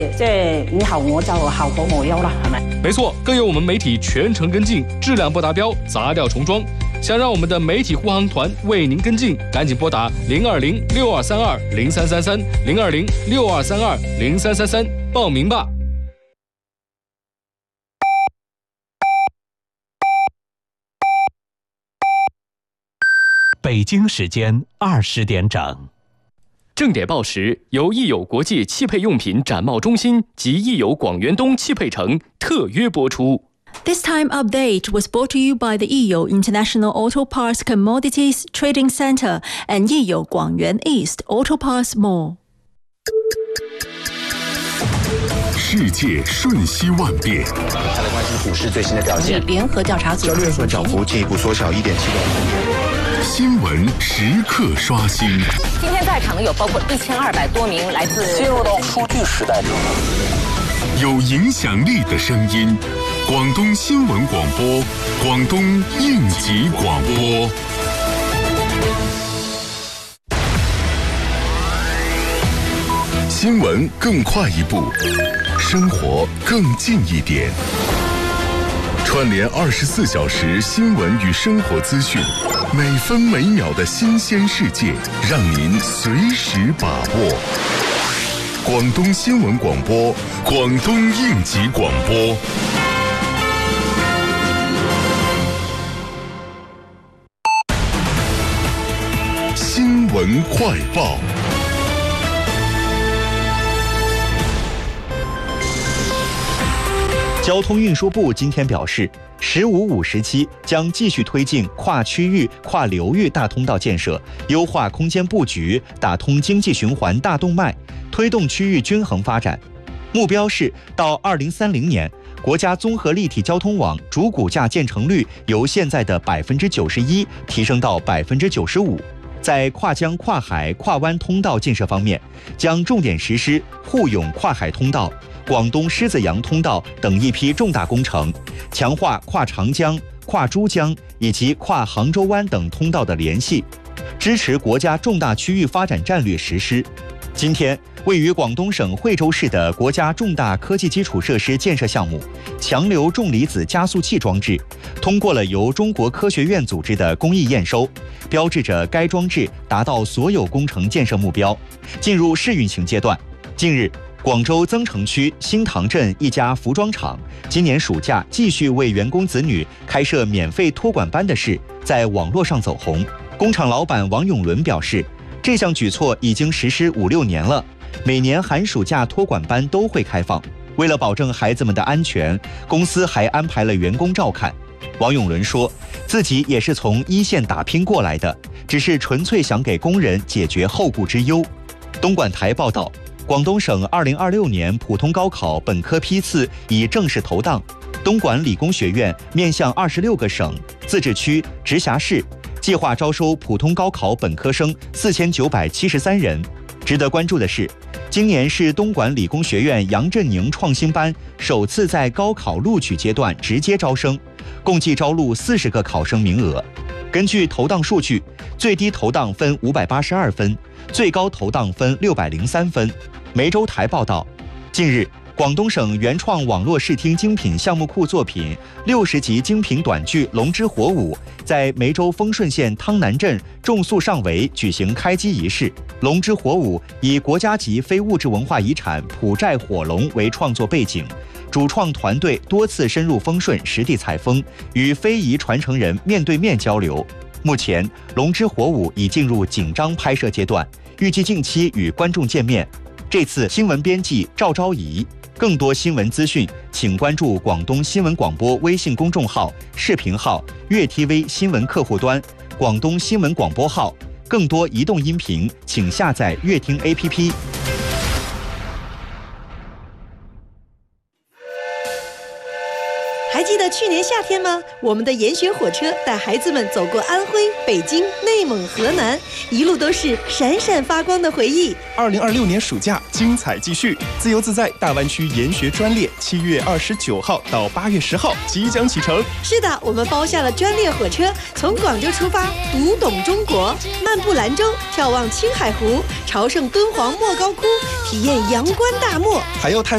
即係以後我就效果無憂啦，係咪？ 没错，更有我们媒体全程跟进，质量不达标砸掉重装。想让我们的媒体护航团为您跟进，赶紧拨打020-6232-0333 020-6232-0333报名吧。 北京时间20点整。 正点报时由益友国际汽配用品展贸中心及益友广元东汽配城特约播出。 This time update was brought to you by the Yiyo International Auto Parts Commodities Trading Center and Yiyo Guangyuan East Auto Parts Mall。 世界瞬息万变， 再来关心股市最新的表现。 联合调查组交易日涨幅进一步缩小1.7%。 新闻时刻刷新。 今天在场的有包括1200多名来自进入到数据时代。 有影响力的声音，广东新闻广播，广东应急广播。新闻更快一步，生活更近一点。串联24小时新闻与生活资讯，每分每秒的新鲜世界，让您随时把握。广东新闻广播，广东应急广播。新闻快报。 交通运输部今天表示，“15-5”时期将继续推进跨区域、跨流域大通道建设，优化空间布局，打通经济循环大动脉，推动区域均衡发展。目标是到2030年，国家综合立体交通网主骨架建成率由现在的91%提升到95%。在跨江、跨海、跨湾通道建设方面，将重点实施沪甬跨海通道、广东狮子洋通道等一批重大工程，强化跨长江、跨珠江以及跨杭州湾等通道的联系，支持国家重大区域发展战略实施。今天，位于广东省惠州市的国家重大科技基础设施建设项目强流重离子加速器装置通过了由中国科学院组织的工艺验收，标志着该装置达到所有工程建设目标，进入试运行阶段。近日，广州增城区新塘镇一家服装厂今年暑假继续为员工子女开设免费托管班的事在网络上走红。工厂老板王永伦表示，这项举措已经实施5-6年了，每年寒暑假托管班都会开放。为了保证孩子们的安全，公司还安排了员工照看。王永伦说，自己也是从一线打拼过来的，只是纯粹想给工人解决后顾之忧。东莞台报道，广东省2026年普通高考本科批次已正式投档，东莞理工学院面向26个省、自治区、直辖市，计划招收普通高考本科生4973人。值得关注的是，今年是东莞理工学院杨振宁创新班首次在高考录取阶段直接招生，共计招录40个考生名额。根据投档数据，最低投档分582分，最高投档分603分。梅州台报道，近日，广东省原创网络视听精品项目库作品60集精品短剧《龙之火舞》在梅州丰顺县汤南镇种树上围举行开机仪式。《龙之火舞》以国家级非物质文化遗产埔寨火龙为创作背景，主创团队多次深入丰顺实地采风，与非遗传承人面对面交流。目前，《龙之火舞》已进入紧张拍摄阶段，预计近期与观众见面。这次新闻编辑赵昭仪。更多新闻资讯，请关注广东新闻广播微信公众号、视频号、粤 TV 新闻客户端、广东新闻广播号。更多移动音频，请下载乐听 APP。 还记得去年夏天吗？我们的研学火车带孩子们走过安徽、北京、内蒙、河南，一路都是闪闪发光的回忆。 2026年暑假精彩继续，自由自在大湾区研学专列7月29号到8月10号即将启程。 是的，我们包下了专列火车，从广州出发，读懂中国，漫步兰州，眺望青海湖，朝圣敦煌莫高窟，体验阳关大漠， 还要探